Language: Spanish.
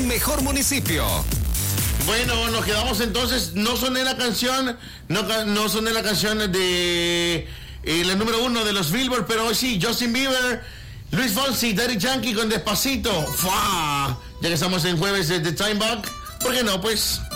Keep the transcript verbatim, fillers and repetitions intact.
mejor municipio. Bueno, nos quedamos entonces. No soné la canción, no, no soné la canción de eh, la número uno de los Billboard, pero hoy sí, Justin Bieber, Luis Fonsi, Daddy Yankee con Despacito. ¡Fua! Ya que estamos en jueves de The Time Back, ¿por qué no? Pues...